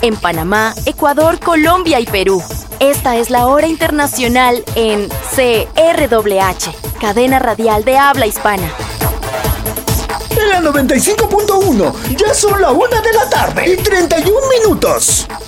en Panamá, Ecuador, Colombia y Perú. Esta es la hora internacional en CRWH, cadena radial de habla hispana. En la 95.1, ya son la 1 de la tarde y 31 minutos.